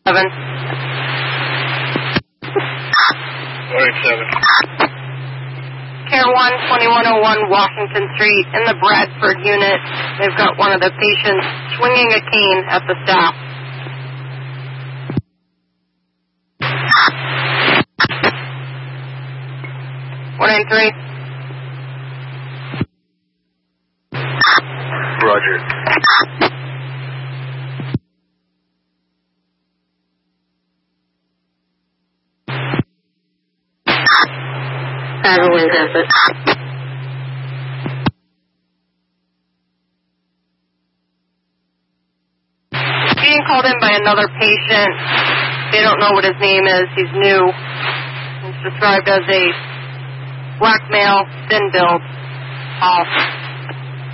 Care 1, 2101 Washington Street, in the Bradford unit. They've got one of the patients swinging a cane at the staff. Three. Roger. Being called in by another patient. They don't know what his name is. He's new. He's described as a black male, thin build, tall.